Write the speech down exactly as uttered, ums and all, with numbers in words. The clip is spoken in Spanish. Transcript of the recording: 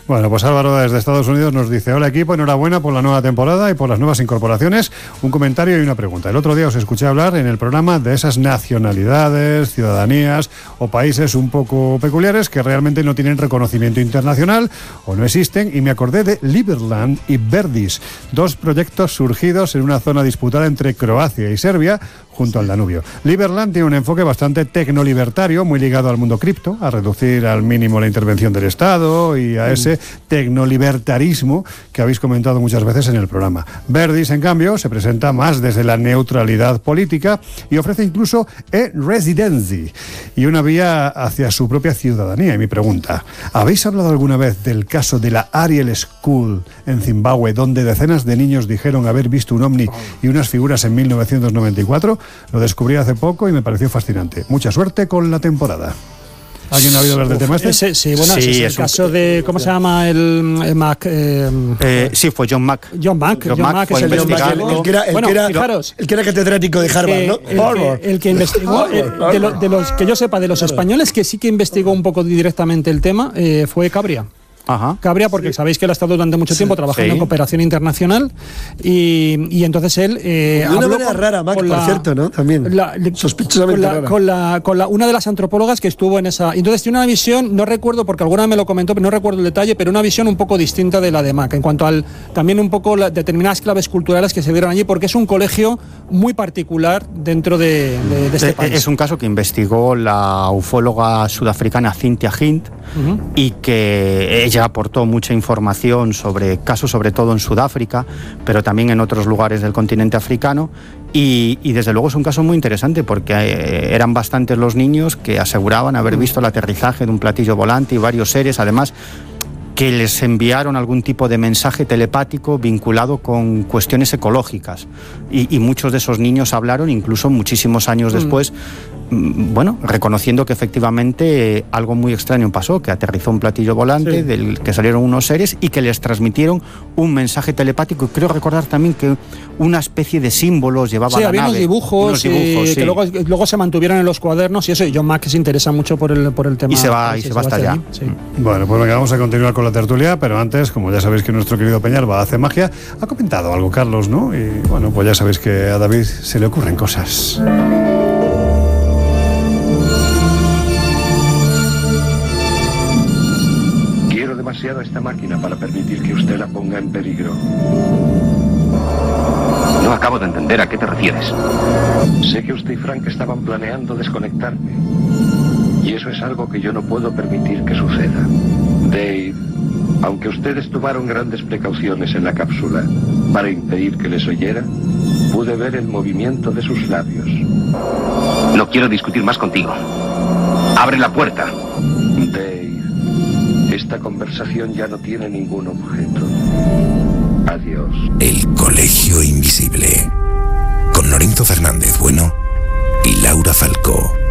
Bueno, pues Álvaro desde Estados Unidos nos dice: hola equipo, enhorabuena por la nueva temporada y por las nuevas incorporaciones. Un comentario y una pregunta. El otro día os escuché hablar en el programa de esas nacionalidades, ciudadanías o países un poco peculiares que realmente no tienen reconocimiento internacional o no existen, y me acordé de Liberland y Verdis, dos proyectos surgidos en una zona disputada entre Croacia y Serbia junto al Danubio. Liberland tiene un enfoque bastante tecnolibertario, muy ligado al mundo cripto, a reducir al mínimo la intervención del Estado y a ese tecnolibertarismo que habéis comentado muchas veces en el programa. Verdis, en cambio, se presenta más desde la neutralidad política y ofrece incluso e-residency y una vía hacia su propia ciudadanía. Y mi pregunta: ¿habéis hablado alguna vez del caso de la Ariel School en Zimbabue, donde decenas de niños dijeron haber visto un ovni y unas figuras en mil novecientos noventa y cuatro? Lo descubrí hace poco y me pareció fascinante. Mucha suerte con la temporada. ¿Alguien ha oído hablar del tema este? Ese, sí, bueno, sí, ese es el caso un... de... ¿Cómo se llama el, el Mac? Eh, eh, sí, fue John Mack. John Mack. John, John Mack es el investigador. El, el, que era, el, bueno, que era, fijaros, el que era catedrático de Harvard, eh, ¿no? El, Harvard. Que, el que investigó, eh, de, lo, de los que yo sepa, de los españoles que sí que investigó un poco directamente el tema, eh, fue Cabria. Ajá. Cabria, porque sí. sabéis que él ha estado durante mucho tiempo sí. trabajando sí. en cooperación internacional y, y entonces él eh, de una manera rara, Mac, por la, cierto, ¿no? También la, sospechosamente con la, rara. Con la, con la, una de las antropólogas que estuvo en esa... Entonces tiene una visión, no recuerdo, porque alguna me lo comentó, pero no recuerdo el detalle, pero una visión un poco distinta de la de Mac, en cuanto al también un poco la, determinadas claves culturales que se dieron allí, porque es un colegio muy particular dentro de, de, de este es, país. Es un caso que investigó la ufóloga sudafricana Cynthia Hint uh-huh. y que ella aportó mucha información sobre casos, sobre todo en Sudáfrica, pero también en otros lugares del continente africano, y, y desde luego es un caso muy interesante porque eh, eran bastantes los niños que aseguraban haber visto el aterrizaje de un platillo volante y varios seres, además que les enviaron algún tipo de mensaje telepático vinculado con cuestiones ecológicas, y, y muchos de esos niños hablaron incluso muchísimos años mm. después, bueno, reconociendo que efectivamente eh, algo muy extraño pasó, que aterrizó un platillo volante sí. del que salieron unos seres y que les transmitieron un mensaje telepático, y creo recordar también que una especie de símbolos llevaba sí, la había nave. Unos dibujos, unos dibujos eh, sí. que luego, luego se mantuvieron en los cuadernos y eso, y John Mack se interesa mucho por el, por el tema. Y se va, y se, se va hasta allá. Sí. Bueno, pues venga, vamos a continuar con la tertulia, pero antes, como ya sabéis que nuestro querido Peñalba hace magia, ha comentado algo Carlos, ¿no? Y bueno, pues ya sabéis que a David se le ocurren cosas. Quiero demasiado esta máquina para permitir que usted la ponga en peligro. No acabo de entender a qué te refieres. Sé que usted y Frank estaban planeando desconectarme, y eso es algo que yo no puedo permitir que suceda. Dave, aunque ustedes tomaron grandes precauciones en la cápsula para impedir que les oyera, pude ver el movimiento de sus labios. No quiero discutir más contigo. ¡Abre la puerta! Dave, esta conversación ya no tiene ningún objeto. Adiós. El Colegio Invisible, con Lorenzo Fernández Bueno y Laura Falcó.